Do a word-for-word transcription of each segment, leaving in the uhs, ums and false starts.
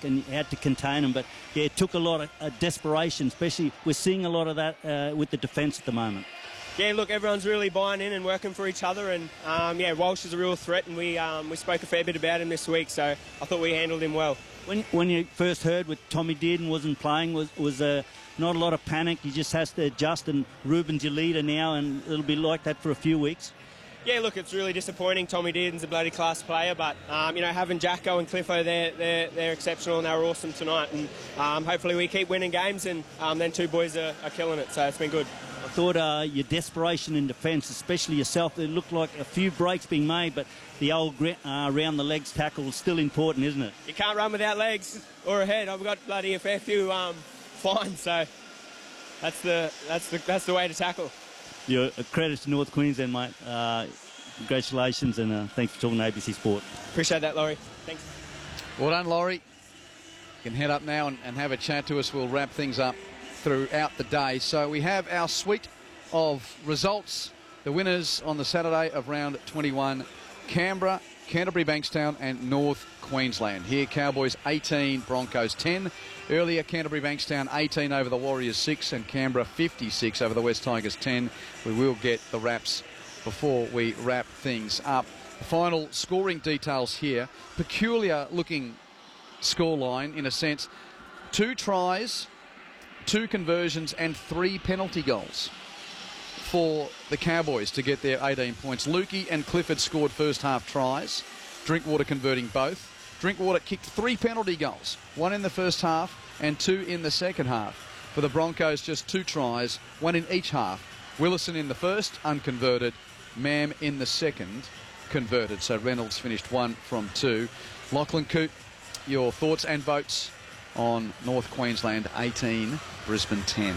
back and you had to contain them. But yeah, it took a lot of uh, desperation, especially we're seeing a lot of that uh, with the defence at the moment. Yeah, look, everyone's really buying in and working for each other, and um, yeah, Walsh is a real threat, and we um, we spoke a fair bit about him this week, so I thought we handled him well. When when you first heard with Tommy Dearden wasn't playing, was was uh, not a lot of panic. He just has to adjust, and Ruben's your leader now, and it'll be like that for a few weeks. Yeah, look, it's really disappointing. Tommy Dearden's a bloody class player, but um, you know, having Jacko and Cliffo, they're they're they're exceptional, and they were awesome tonight, and um, hopefully we keep winning games, and um, then two boys are, are killing it, so it's been good. I thought uh, your desperation in defence, especially yourself, it looked like a few breaks being made, but the old uh, round the legs tackle is still important, isn't it? You can't run without legs or a head. I've got bloody a fair few um, fines, so that's the that's the that's the way to tackle. Your credit to North Queensland, mate. Uh, congratulations, and uh, thanks for talking to A B C Sport. Appreciate that, Laurie. Thanks. Well done, Laurie. You can head up now and, and have a chat to us. We'll wrap things up throughout the day. So we have our suite of results. The winners on the Saturday of round twenty-one, Canberra, Canterbury Bankstown and North Queensland. Here, Cowboys eighteen, Broncos ten. Earlier, Canterbury Bankstown eighteen over the Warriors six and Canberra fifty-six over the West Tigers ten. We will get the wraps before we wrap things up. The final scoring details here. Peculiar looking scoreline in a sense. Two tries, two conversions and three penalty goals for the Cowboys to get their eighteen points. Lukey and Clifford scored first half tries, Drinkwater converting both. Drinkwater kicked three penalty goals, one in the first half and two in the second half. For the Broncos, just two tries, one in each half. Willison in the first, unconverted. Mam in the second, converted. So Reynolds finished one from two. Lachlan Coote, your thoughts and votes on North Queensland eighteen, Brisbane ten.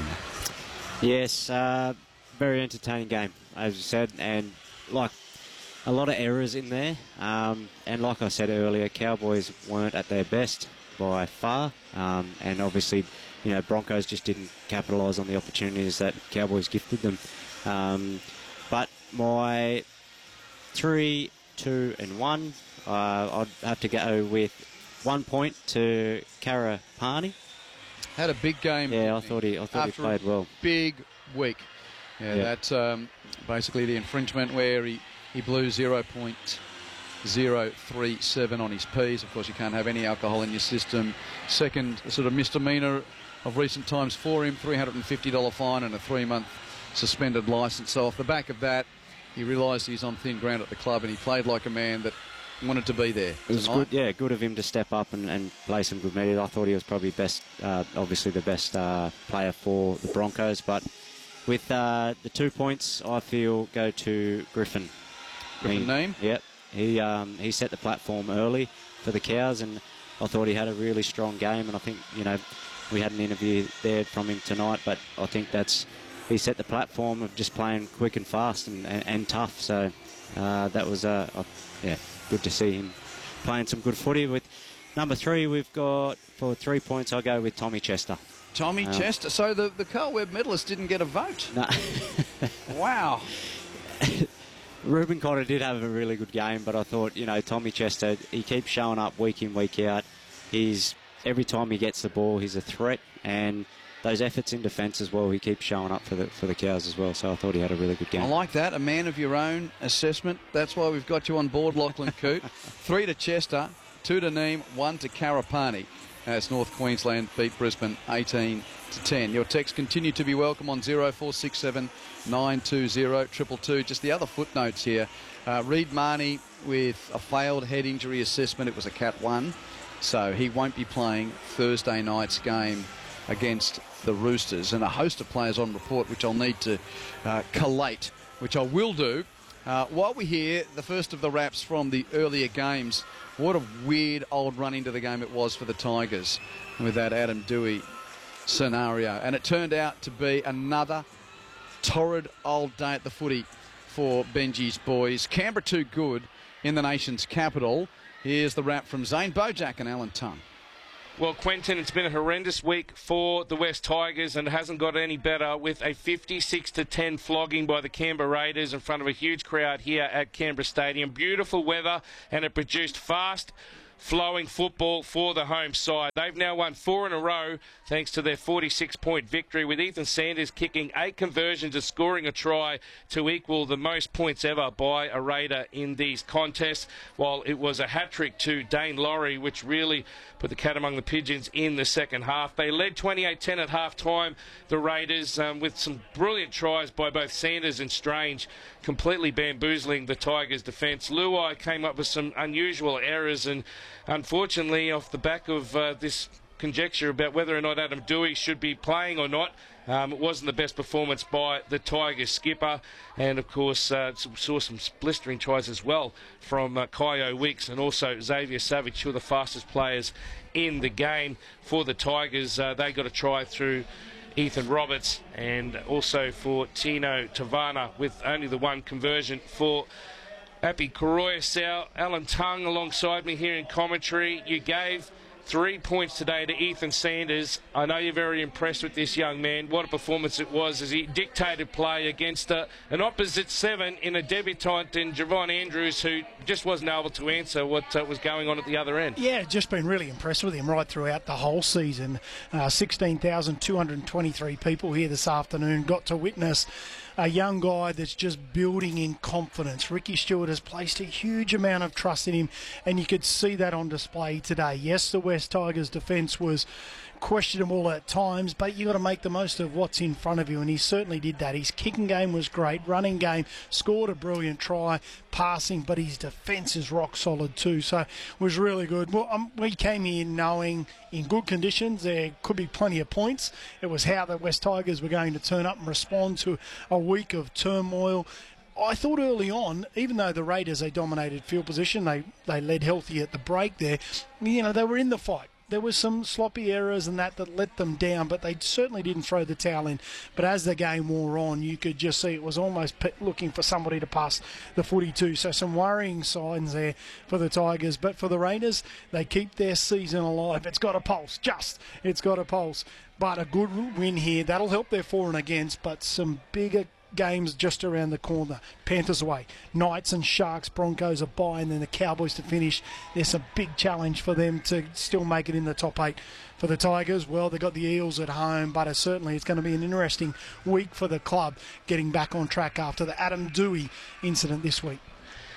Yes, uh, very entertaining game, as you said, and like a lot of errors in there. Um, and like I said earlier, Cowboys weren't at their best by far, um, and obviously, you know, Broncos just didn't capitalise on the opportunities that Cowboys gifted them. Um, but my three, two, and one, uh, I'd have to go with one point to Kara Pani. Had a big game. Yeah, I thought he, I thought he played well. Big week. Yeah, yeah. that's um, basically the infringement where he, he blew zero point zero three seven on his P's. Of course, you can't have any alcohol in your system. Second sort of misdemeanour of recent times for him, three hundred fifty dollars fine and a three-month suspended licence. So off the back of that, he realised he's on thin ground at the club and he played like a man that wanted to be there. It was good, yeah, good of him to step up and, and play some good media. I thought he was probably best, uh, obviously the best uh, player for the Broncos, but with uh, the two points, I feel go to Griffin. Griffin name? Yep. He um, he set the platform early for the Cows, and I thought he had a really strong game. And I think, you know, we had an interview there from him tonight, but I think that's he set the platform of just playing quick and fast and, and, and tough. So uh, that was uh, uh, yeah, good to see him playing some good footy. With number three, we've got for three points. I'll go with Tommy Chester. Tommy um, Chester. So the, the Carl Webb medalist didn't get a vote. No. Wow. Ruben Cotter did have a really good game, but I thought, you know, Tommy Chester, he keeps showing up week in, week out. He's every time he gets the ball, he's a threat, and those efforts in defence as well, he keeps showing up for the for the Cows as well. So I thought he had a really good game. I like that, a man of your own assessment. That's why we've got you on board, Lachlan Coote. Three to Chester, two to Neem, one to Karapani. As North Queensland beat Brisbane eighteen to ten. Your texts continue to be welcome on zero four six seven nine two zero two two two. Just the other footnotes here. Uh, Reid Marnie with a failed head injury assessment. It was a Cat one, so he won't be playing Thursday night's game against the Roosters. And a host of players on report, which I'll need to uh, collate, which I will do. Uh, while we hear the first of the wraps from the earlier games, what a weird old run into the game it was for the Tigers with that Adam Dewey scenario. And it turned out to be another torrid old day at the footy for Benji's boys. Canberra too good in the nation's capital. Here's the wrap from Zane Bojack and Alan Tunn. Well, Quentin, it's been a horrendous week for the West Tigers and it hasn't got any better with a fifty-six to ten flogging by the Canberra Raiders in front of a huge crowd here at Canberra Stadium. Beautiful weather and it produced fast, flowing football for the home side. They've now won four in a row thanks to their forty-six point victory, with Ethan Sanders kicking eight conversions and scoring a try to equal the most points ever by a Raider in these contests, while it was a hat-trick to Dane Laurie, which really put the cat among the pigeons in the second half. They led twenty-eight ten at half-time, the Raiders, um, with some brilliant tries by both Sanders and Strange, completely bamboozling the Tigers' defence. Luai came up with some unusual errors, and unfortunately, off the back of uh, this conjecture about whether or not Adam Dewey should be playing or not, Um, it wasn't the best performance by the Tigers skipper, and of course uh, saw some blistering tries as well from uh, Kyo Weeks and also Xavier Savage, two of the fastest players in the game for the Tigers. Uh, they got a try through Ethan Roberts, and also for Tino Tavana with only the one conversion for Api Koroyasau. Alan Tung alongside me here in commentary. You gave three points today to Ethan Sanders. I know you're very impressed with this young man. What a performance it was as he dictated play against uh, an opposite seven in a debutant in Javon Andrews, who just wasn't able to answer what uh, was going on at the other end. Yeah, just been really impressed with him right throughout the whole season. Uh, sixteen thousand two hundred twenty-three people here this afternoon got to witness a young guy that's just building in confidence. Ricky Stewart has placed a huge amount of trust in him, and you could see that on display today. Yes, the West Tigers defence was questionable at times, but you got to make the most of what's in front of you, and he certainly did that. His kicking game was great, running game, scored a brilliant try, passing, but his defence is rock solid too, so it was really good. Well, um, we came here knowing in good conditions there could be plenty of points. It was how the West Tigers were going to turn up and respond to a week of turmoil. I thought early on, even though the Raiders, they dominated field position, they, they led healthy at the break there, you know, they were in the fight. There was some sloppy errors and that that let them down, but they certainly didn't throw the towel in. But as the game wore on, you could just see it was almost looking for somebody to pass the footy to. So some worrying signs there for the Tigers. But for the Raiders, they keep their season alive. It's got a pulse, just. It's got a pulse. But a good win here. That'll help their for and against, but some bigger games just around the corner. Panthers away, Knights and Sharks, Broncos a bye, and then the Cowboys to finish. There's a big challenge for them to still make it in the top eight. For the Tigers, well, they've got the Eels at home, but it certainly it's going to be an interesting week for the club getting back on track after the Adam Dewey incident this week.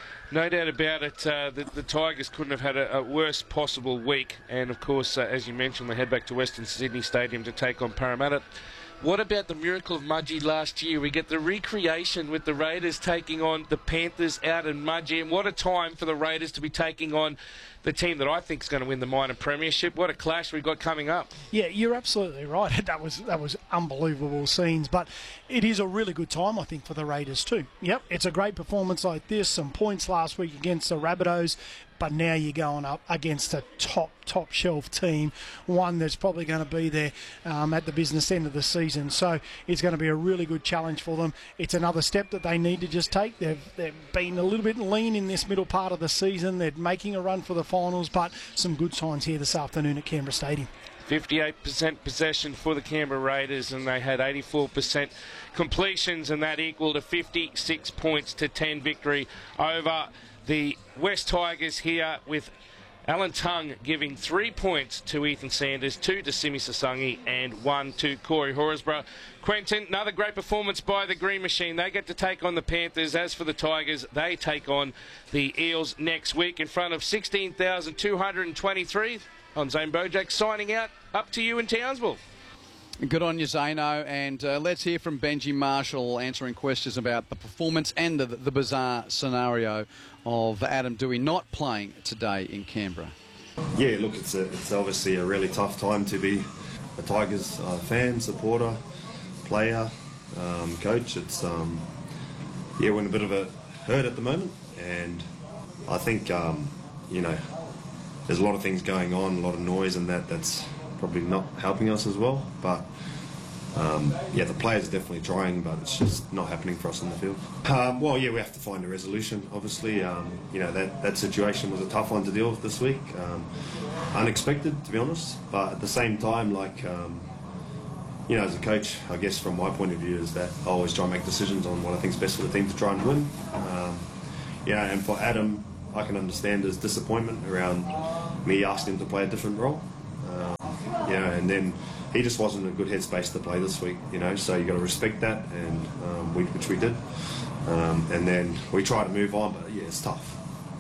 No doubt about it. Uh, the, the Tigers couldn't have had a, a worse possible week, and of course, uh, as you mentioned, they head back to Western Sydney Stadium to take on Parramatta. What about the miracle of Mudgee last year? We get the recreation with the Raiders taking on the Panthers out in Mudgee, and what a time for the Raiders to be taking on the team that I think is going to win the minor premiership. What a clash we've got coming up. Yeah, you're absolutely right. That was that was unbelievable scenes, but it is a really good time, I think, for the Raiders too. Yep, it's a great performance like this, some points last week against the Rabbitohs, but now you're going up against a top, top shelf team, one that's probably going to be there um, at the business end of the season. So it's going to be a really good challenge for them. It's another step that they need to just take. They've, they've been a little bit lean in this middle part of the season. They're making a run for the finals, but some good signs here this afternoon at Canberra Stadium. fifty-eight percent possession for the Canberra Raiders, and they had eighty-four percent completions, and that equaled a fifty-six points to ten victory over the West Tigers here, with Alan Tung giving three points to Ethan Sanders, two to Simi Sasangi, and one to Corey Horsburgh. Quentin, another great performance by the Green Machine. They get to take on the Panthers. As for the Tigers, they take on the Eels next week in front of sixteen thousand two hundred twenty-three. I'm Zane Bojack signing out. Up to you in Townsville. Good on you, Zano, and uh, let's hear from Benji Marshall answering questions about the performance and the, the bizarre scenario of Adam Dewey not playing today in Canberra. Yeah, look, it's, a, it's obviously a really tough time to be a Tigers uh, fan, supporter, player, um, coach. It's, um, yeah, we're in a bit of a hurt at the moment, and I think, um, you know, there's a lot of things going on, a lot of noise and that, that's probably not helping us as well, but um, yeah, the players are definitely trying, but it's just not happening for us on the field. Um, well, yeah, we have to find a resolution, obviously. Um, you know, that, that situation was a tough one to deal with this week. Um, unexpected, to be honest, but at the same time, like, um, you know, as a coach, I guess from my point of view is that I always try and make decisions on what I think is best for the team to try and win. Um, yeah, and for Adam, I can understand his disappointment around me asking him to play a different role. Um, you know, and then he just wasn't in a good headspace to play this week. You know, so you got to respect that, and um, we, which we did. Um, and then we try to move on, but yeah, it's tough.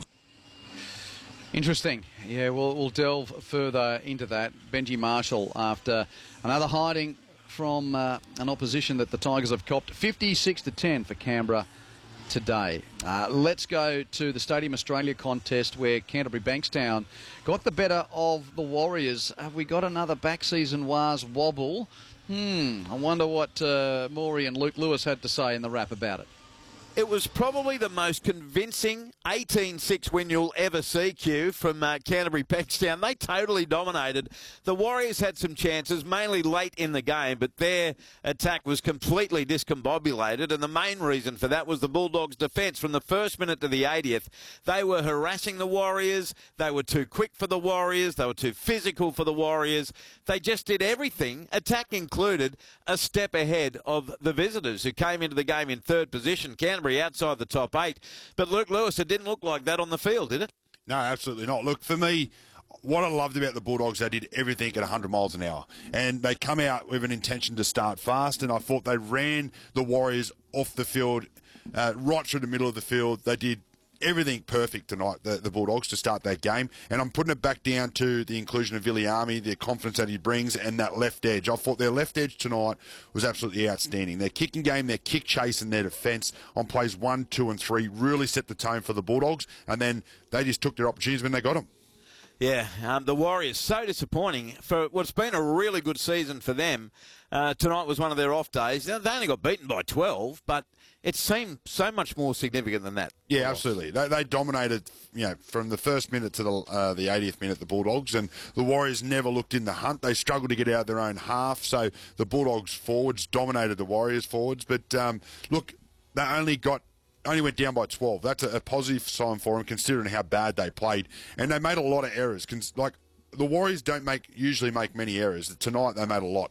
Interesting. Yeah, we'll, we'll delve further into that. Benji Marshall, after another hiding from uh, an opposition that the Tigers have copped, fifty-six to ten for Canberra today. Uh, let's go to the Stadium Australia contest where Canterbury Bankstown got the better of the Warriors. Have we got another back season Wars wobble? Hmm, I wonder what uh, Maury and Luke Lewis had to say in the wrap about it. It was probably the most convincing eighteen six win you'll ever see, Q, from uh, Canterbury Bankstown. They totally dominated. The Warriors had some chances, mainly late in the game, but their attack was completely discombobulated, and the main reason for that was the Bulldogs' defence. From the first minute to the eightieth, they were harassing the Warriors. They were too quick for the Warriors. They were too physical for the Warriors. They just did everything, attack included, a step ahead of the visitors, who came into the game in third position. Canterbury outside the top eight. But Luke Lewis, it didn't look like that on the field, did it? No, absolutely not. Look, for me, what I loved about the Bulldogs, they did everything at one hundred miles an hour. And they come out with an intention to start fast, and I thought they ran the Warriors off the field, uh, right through the middle of the field. They did everything perfect tonight, the, the Bulldogs, to start that game. And I'm putting it back down to the inclusion of Viliami, the confidence that he brings, and that left edge. I thought their left edge tonight was absolutely outstanding. Their kicking game, their kick chase, and their defence on plays one, two, and three really set the tone for the Bulldogs. And then they just took their opportunities when they got them. Yeah, um, the Warriors, so disappointing. For what's been a really good season for them, uh, tonight was one of their off days. They only got beaten by twelve, but it seemed so much more significant than that. Yeah, absolutely. They, they dominated, you know, from the first minute to the uh, the eightieth minute, the Bulldogs, and the Warriors never looked in the hunt. They struggled to get out of their own half, so the Bulldogs forwards dominated the Warriors forwards. But um, look, they only got only went down by twelve. That's a, a positive sign for them, considering how bad they played, and they made a lot of errors. Like the Warriors don't make usually make many errors. Tonight they made a lot.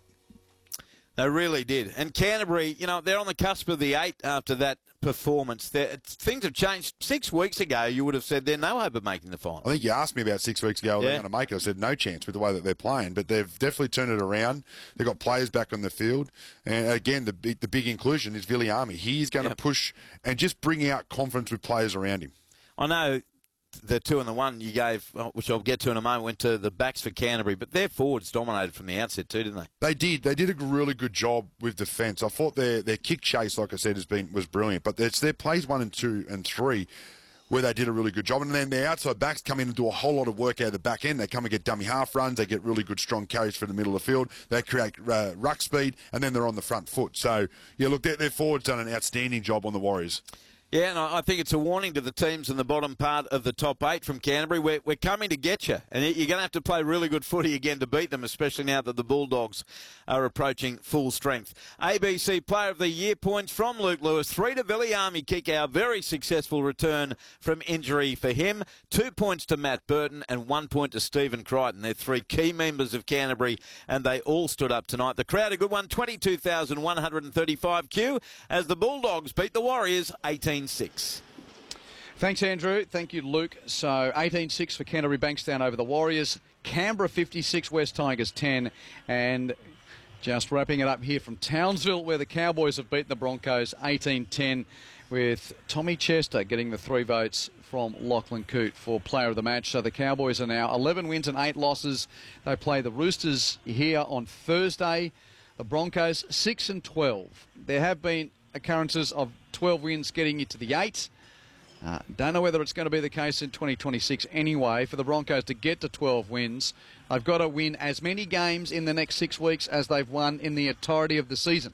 They really did. And Canterbury, you know, they're on the cusp of the eight after that performance. They're, things have changed. Six weeks ago, you would have said they're no hope of making the final. I think you asked me about six weeks ago, are yeah. they going to make it? I said no chance with the way that they're playing, but they've definitely turned it around. They've got players back on the field. And again, the big, the big inclusion is Viliami. He's going yep. to push and just bring out confidence with players around him. I know the two and the one you gave, which I'll get to in a moment, went to the backs for Canterbury, but their forwards dominated from the outset too, didn't they? They did. They did a really good job with defence. I thought their their kick chase, like I said, has been was brilliant, but it's their plays one and two and three where they did a really good job. And then their outside backs come in and do a whole lot of work out of the back end. They come and get dummy half runs. They get really good strong carries for the middle of the field. They create uh, ruck speed, and then they're on the front foot. So, yeah, look, their, their forwards done an outstanding job on the Warriors. Yeah, and I think it's a warning to the teams in the bottom part of the top eight from Canterbury. We're, we're coming to get you, and you're going to have to play really good footy again to beat them, especially now that the Bulldogs are approaching full strength. A B C Player of the Year points from Luke Lewis. Three to Viliami Kikau. Very successful return from injury for him. Two points to Matt Burton and one point to Stephen Crichton. They're three key members of Canterbury, and they all stood up tonight. The crowd, a good one, twenty-two thousand one hundred thirty-five Q, as the Bulldogs beat the Warriors eighteen six. Thanks, Andrew. Thank you, Luke. So eighteen six for Canterbury Bankstown over the Warriors. Canberra fifty-six, West Tigers ten. And just wrapping it up here from Townsville, where the Cowboys have beaten the Broncos eighteen ten, with Tommy Chester getting the three votes from Lachlan Coote for player of the match. So the Cowboys are now eleven wins and eight losses. They play the Roosters here on Thursday. The Broncos six and twelve. There have been occurrences of twelve wins getting you to the eight. Uh, don't know whether it's going to be the case in twenty twenty-six anyway. For the Broncos to get to twelve wins, they've got to win as many games in the next six weeks as they've won in the entirety of the season.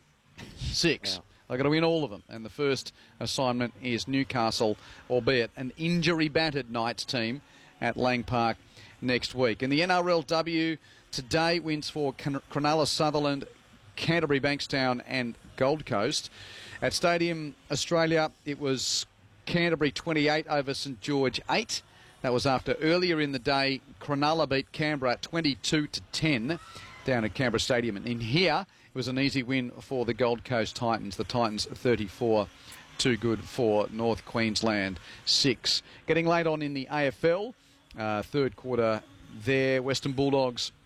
Six. Wow. They've got to win all of them. And the first assignment is Newcastle, albeit an injury-battered Knights team at Lang Park next week. In the N R L W, today wins for Cronulla Sutherland, Canterbury Bankstown and Gold Coast. At Stadium Australia, it was Canterbury twenty-eight over St George eight. That was after earlier in the day, Cronulla beat Canberra twenty-two to ten down at Canberra Stadium. And in here, it was an easy win for the Gold Coast Titans. The Titans thirty-four, too good for North Queensland six. Getting late on in the A F L, uh, third quarter their Western Bulldogs